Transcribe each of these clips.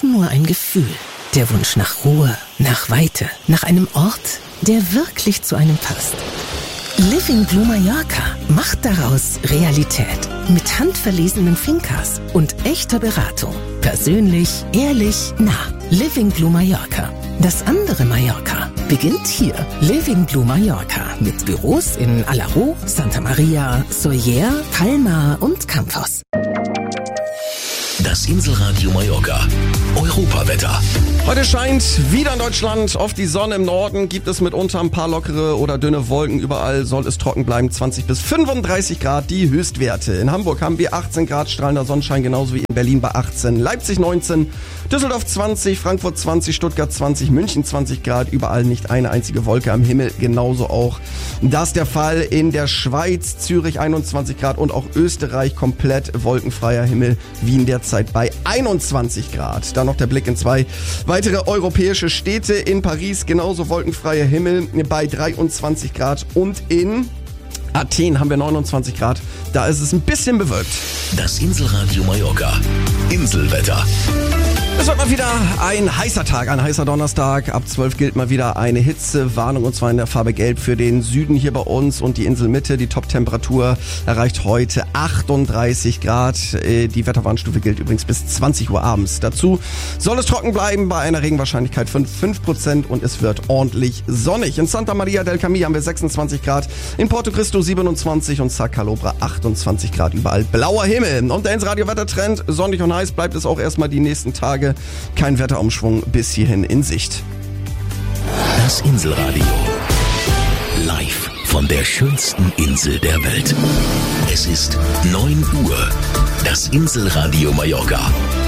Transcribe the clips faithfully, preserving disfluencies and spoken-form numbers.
nur ein Gefühl. Der Wunsch nach Ruhe, nach Weite, nach einem Ort, der wirklich zu einem passt. Living Blue Mallorca macht daraus Realität. Mit handverlesenen Fincas und echter Beratung. Persönlich, ehrlich, nah. Living Blue Mallorca. Das andere Mallorca beginnt hier. Living Blue Mallorca mit Büros in Alaró, Santa Maria, Sóller, Palma und Campos. Das Inselradio Mallorca. Europawetter. Heute scheint wieder in Deutschland oft die Sonne. Im Norden gibt es mitunter ein paar lockere oder dünne Wolken. Überall soll es trocken bleiben. zwanzig bis fünfunddreißig Grad die Höchstwerte. In Hamburg haben wir achtzehn Grad strahlender Sonnenschein, genauso wie in Berlin bei achtzehn. Leipzig neunzehn, Düsseldorf zwanzig, Frankfurt zwanzig, Stuttgart zwanzig, München zwanzig Grad. Überall nicht eine einzige Wolke am Himmel. Genauso auch das der Fall in der Schweiz. Zürich einundzwanzig Grad und auch Österreich komplett wolkenfreier Himmel. Wien derzeit bei einundzwanzig Grad. Dann noch der Blick in zwei weitere europäische Städte. In Paris genauso wolkenfreier Himmel bei dreiundzwanzig Grad und in Athen haben wir neunundzwanzig Grad. Da ist es ein bisschen bewölkt. Das Inselradio Mallorca. Inselwetter. Es wird mal wieder ein heißer Tag, ein heißer Donnerstag. Ab zwölf gilt mal wieder eine Hitzewarnung, und zwar in der Farbe Gelb für den Süden hier bei uns und die Inselmitte. Die Top-Temperatur erreicht heute achtunddreißig Grad. Die Wetterwarnstufe gilt übrigens bis zwanzig Uhr abends. Dazu soll es trocken bleiben bei einer Regenwahrscheinlichkeit von fünf Prozent und es wird ordentlich sonnig. In Santa Maria del Camí haben wir sechsundzwanzig Grad, in Porto Cristo siebenundzwanzig und Sa Calobra achtundzwanzig Grad. Überall blauer Himmel. Und der Inselradio-Wettertrend, sonnig und heiß bleibt es auch erstmal die nächsten Tage. Kein Wetterumschwung bis hierhin in Sicht. Das Inselradio. Live von der schönsten Insel der Welt. Es ist neun Uhr. Das Inselradio Mallorca.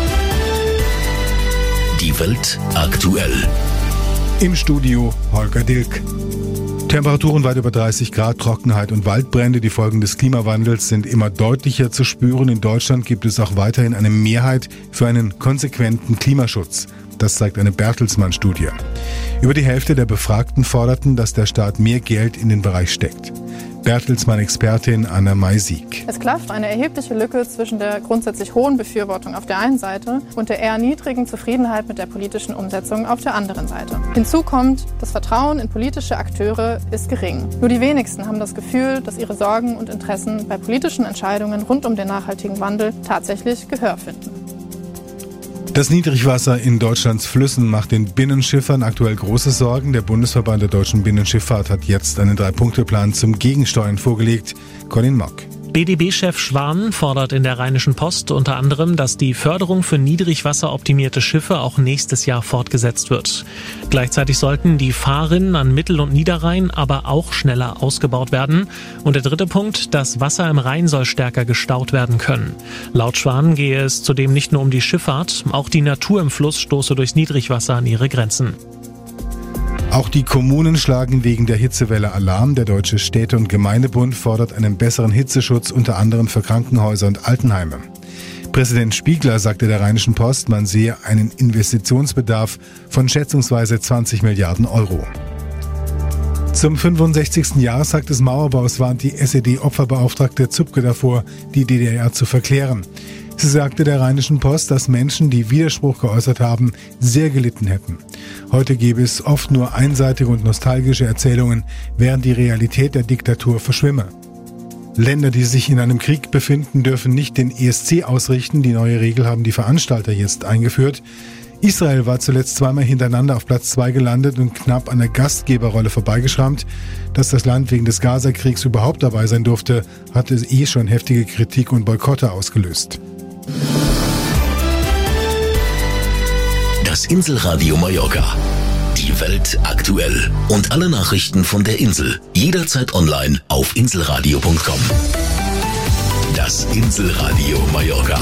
Die Welt aktuell. Im Studio Holger Dilk. Temperaturen weit über dreißig Grad, Trockenheit und Waldbrände. Die Folgen des Klimawandels sind immer deutlicher zu spüren. In Deutschland gibt es auch weiterhin eine Mehrheit für einen konsequenten Klimaschutz. Das zeigt eine Bertelsmann-Studie. Über die Hälfte der Befragten forderten, dass der Staat mehr Geld in den Bereich steckt. Bertelsmann-Expertin Anna May-Sieg. Es klafft eine erhebliche Lücke zwischen der grundsätzlich hohen Befürwortung auf der einen Seite und der eher niedrigen Zufriedenheit mit der politischen Umsetzung auf der anderen Seite. Hinzu kommt, das Vertrauen in politische Akteure ist gering. Nur die wenigsten haben das Gefühl, dass ihre Sorgen und Interessen bei politischen Entscheidungen rund um den nachhaltigen Wandel tatsächlich Gehör finden. Das Niedrigwasser in Deutschlands Flüssen macht den Binnenschiffern aktuell große Sorgen. Der Bundesverband der deutschen Binnenschifffahrt hat jetzt einen Drei-Punkte-Plan zum Gegensteuern vorgelegt. Colin Mock. B D B-Chef Schwan fordert in der Rheinischen Post unter anderem, dass die Förderung für niedrigwasseroptimierte Schiffe auch nächstes Jahr fortgesetzt wird. Gleichzeitig sollten die Fahrrinnen an Mittel- und Niederrhein aber auch schneller ausgebaut werden. Und der dritte Punkt, das Wasser im Rhein soll stärker gestaut werden können. Laut Schwan gehe es zudem nicht nur um die Schifffahrt, auch die Natur im Fluss stoße durchs Niedrigwasser an ihre Grenzen. Auch die Kommunen schlagen wegen der Hitzewelle Alarm. Der Deutsche Städte- und Gemeindebund fordert einen besseren Hitzeschutz, unter anderem für Krankenhäuser und Altenheime. Präsident Spiegler sagte der Rheinischen Post, man sehe einen Investitionsbedarf von schätzungsweise zwanzig Milliarden Euro. Zum fünfundsechzigsten Jahrestag des Mauerbaus warnt die S E D-Opferbeauftragte Zupke davor, die D D R zu verklären. Sie sagte der Rheinischen Post, dass Menschen, die Widerspruch geäußert haben, sehr gelitten hätten. Heute gäbe es oft nur einseitige und nostalgische Erzählungen, während die Realität der Diktatur verschwimme. Länder, die sich in einem Krieg befinden, dürfen nicht den E S C ausrichten. Die neue Regel haben die Veranstalter jetzt eingeführt. Israel war zuletzt zweimal hintereinander auf Platz zwei gelandet und knapp an der Gastgeberrolle vorbeigeschrammt. Dass das Land wegen des Gaza-Kriegs überhaupt dabei sein durfte, hatte eh schon heftige Kritik und Boykotte ausgelöst. Das Inselradio Mallorca. Die Welt aktuell. Und alle Nachrichten von der Insel. Jederzeit online auf inselradio punkt com. Das Inselradio Mallorca.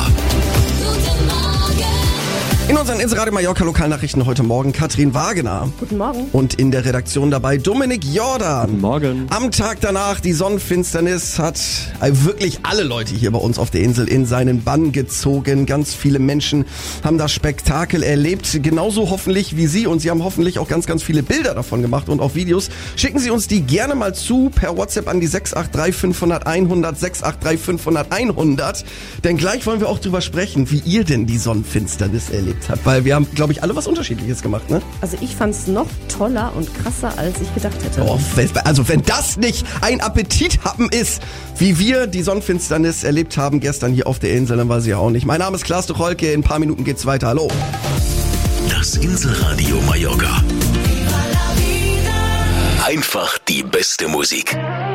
In unseren Inselradio Mallorca Lokalnachrichten heute Morgen Katrin Wagener. Guten Morgen. Und in der Redaktion dabei Dominik Jordan. Guten Morgen. Am Tag danach, die Sonnenfinsternis hat wirklich alle Leute hier bei uns auf der Insel in seinen Bann gezogen. Ganz viele Menschen haben das Spektakel erlebt. Genauso hoffentlich wie Sie. Und Sie haben hoffentlich auch ganz, ganz viele Bilder davon gemacht und auch Videos. Schicken Sie uns die gerne mal zu per WhatsApp an die sechs acht drei fünfhundert einhundert, sechs acht drei fünfhundert einhundert. Denn gleich wollen wir auch drüber sprechen, wie ihr denn die Sonnenfinsternis erlebt erlebt hat, weil wir haben, glaube ich, alle was Unterschiedliches gemacht, ne? Also ich fand es noch toller und krasser, als ich gedacht hätte. Oh, also wenn das nicht ein Appetithappen ist, wie wir die Sonnenfinsternis erlebt haben gestern hier auf der Insel, dann weiß ich auch nicht. Mein Name ist Klaas Tucholke, in ein paar Minuten geht's weiter. Hallo. Das Inselradio Mallorca. Einfach die beste Musik.